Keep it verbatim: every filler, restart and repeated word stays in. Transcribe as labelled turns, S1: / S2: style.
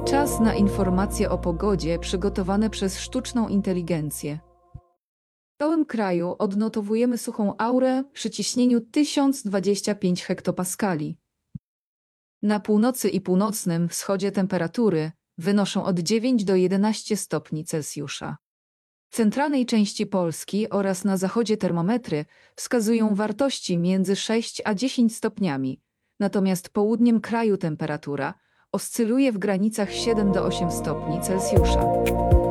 S1: Czas na informacje o pogodzie przygotowane przez sztuczną inteligencję. W całym kraju odnotowujemy suchą aurę przy ciśnieniu tysiąc dwadzieścia pięć hektopaskali. Na północy i północnym wschodzie temperatury wynoszą od dziewięciu do jedenastu stopni Celsjusza. W centralnej części Polski oraz na zachodzie termometry wskazują wartości między sześć a dziesięć stopniami, natomiast południem kraju temperatura oscyluje w granicach siedem do ośmiu stopni Celsjusza.